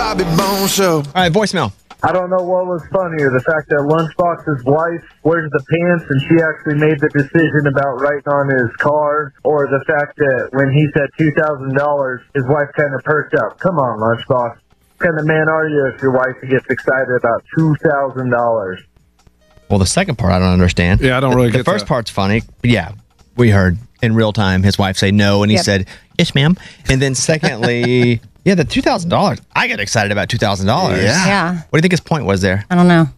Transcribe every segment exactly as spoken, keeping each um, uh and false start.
Bobby Bones Show. All right, voicemail. I don't know what was funnier, the fact that Lunchbox's wife wears the pants and she actually made the decision about writing on his car, or the fact that when he said two thousand dollars, his wife kind of perked up. Come on, Lunchbox. What kind of man are you if your wife gets excited about two thousand dollars? Well, the second part I don't understand. Yeah, I don't really the, get The first that. part's funny. But yeah, we heard in real time his wife say no, and he Yep. said, yes, ma'am. And then secondly, yeah, the two thousand dollars. I get excited about two thousand dollars. Yeah. Yeah. What do you think his point was there? I don't know.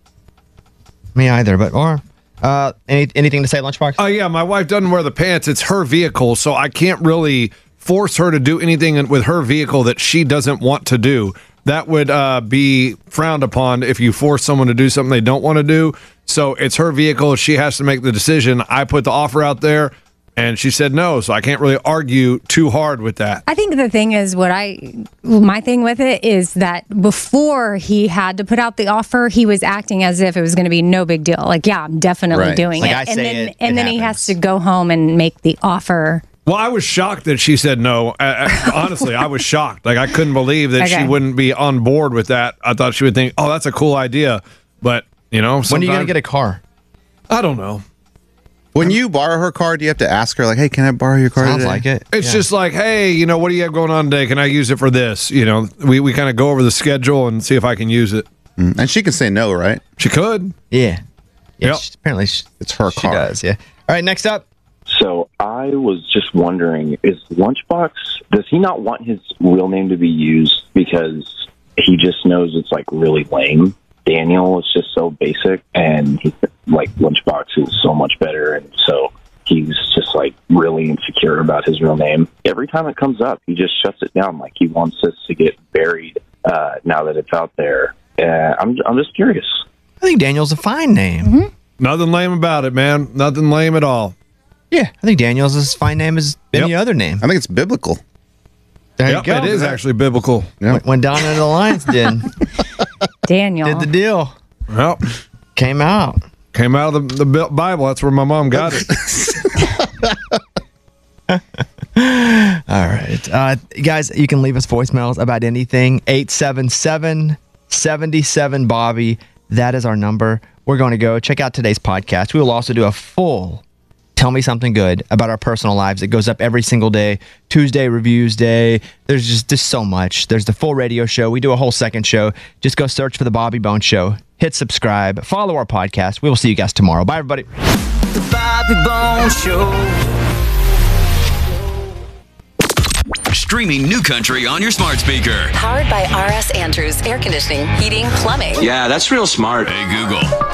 Me either, but or uh, any, anything to say, Lunchbox? Oh, yeah, my wife doesn't wear the pants. It's her vehicle, so I can't really force her to do anything with her vehicle that she doesn't want to do. That would uh, be frowned upon if you force someone to do something they don't want to do. So it's her vehicle. She has to make the decision. I put the offer out there, and she said no, so I can't really argue too hard with that. I think the thing is what I, my thing with it is that before he had to put out the offer, he was acting as if it was going to be no big deal. Like, yeah, I'm definitely Right. doing Like, it. I and say then, it, and it then he happens. has to go home and make the offer. Well, I was shocked that she said no. Uh, uh, honestly, I was shocked. Like, I couldn't believe that Okay. she wouldn't be on board with that. I thought she would think, oh, that's a cool idea. But, you know, When are you going to sometimes- get a car? I don't know. When you borrow her car, do you have to ask her, like, hey, can I borrow your car Sounds today? like it. It's Yeah. just like, hey, you know, what do you have going on today? Can I use it for this? You know, we, we kind of go over the schedule and see if I can use it. Mm, And she can say no, right? She could. Yeah. Yeah, Yep. she- apparently she, It's her she car. does, yeah. All right, next up. So I was just wondering, is Lunchbox, does he not want his real name to be used because he just knows it's like really lame? Daniel is just so basic, and he, like Lunchbox is so much better, and so he's just like really insecure about his real name. Every time it comes up, he just shuts it down, like he wants this to get buried uh, now that it's out there. Uh, I'm I'm just curious. I think Daniel's a fine name. Mm-hmm. Nothing lame about it, man. Nothing lame at all. Yeah, I think Daniel's as fine name as any Yep. other name. I think it's biblical. There Yep, you go. it is actually biblical. When, when Down Under the Lions did Daniel. did the deal, Well, came out. came out of the, the Bi- Bible. That's where my mom got it. All right. Uh, guys, you can leave us voicemails about anything. eight seven seven, seven seven, Bobby. That is our number. We're going to go check out today's podcast. We will also do a full Tell Me Something Good about our personal lives. It goes up every single day. Tuesday, Reviews Day. There's just, just so much. There's the full radio show. We do a whole second show. Just go search for The Bobby Bones Show. Hit subscribe. Follow our podcast. We will see you guys tomorrow. Bye, everybody. The Bobby Bones Show. Streaming New Country on your smart speaker. Powered by R S Andrews Air Conditioning, Heating, Plumbing. Yeah, that's real smart. Hey, Google,